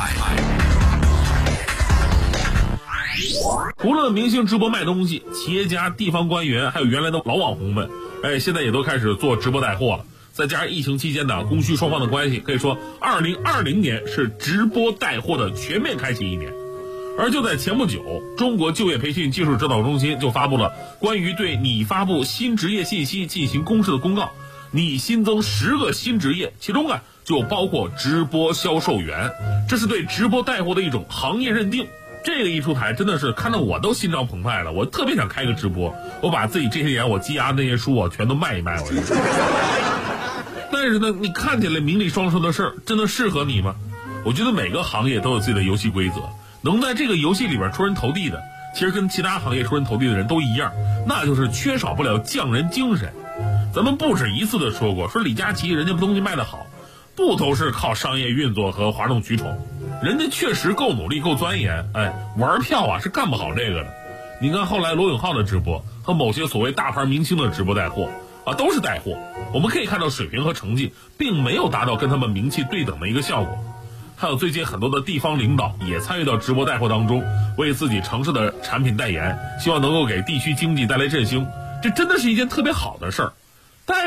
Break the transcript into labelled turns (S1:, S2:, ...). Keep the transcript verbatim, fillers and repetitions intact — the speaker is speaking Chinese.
S1: 除了明星直播卖东西，企业家、地方官员还有原来的老网红们，哎，现在也都开始做直播带货了。再加上疫情期间的供需双方的关系，可以说二零二零年是直播带货的全面开启一年。而就在前不久，中国就业培训技术指导中心就发布了关于对拟发布新职业信息进行公示的公告，拟新增十个新职业，其中啊就包括直播销售员，这是对直播带货的一种行业认定。这个一出台，真的是看得我都心潮澎湃了，我特别想开个直播，我把自己这些年我积压那些书啊全都卖一卖。我但是呢，你看起来名利双收的事儿，真的适合你吗？我觉得每个行业都有自己的游戏规则，能在这个游戏里边出人头地的，其实跟其他行业出人头地的人都一样，那就是缺少不了匠人精神。咱们不止一次的说过，说李佳琦人家东西卖得好，不都是靠商业运作和哗众取宠，人家确实够努力够钻研，哎，玩票啊是干不好这个的。你看后来罗永浩的直播和某些所谓大牌明星的直播带货啊，都是带货，我们可以看到水平和成绩并没有达到跟他们名气对等的一个效果。还有最近很多的地方领导也参与到直播带货当中，为自己城市的产品代言，希望能够给地区经济带来振兴，这真的是一件特别好的事儿。